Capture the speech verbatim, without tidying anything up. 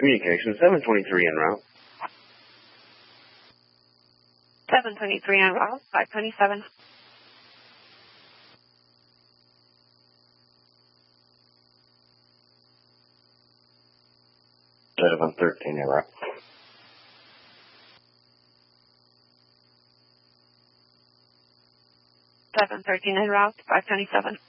Communication, seven twenty-three en route. seven twenty-three en route, five twenty-seven. seven thirteen en route. seven thirteen en route, five twenty-seven.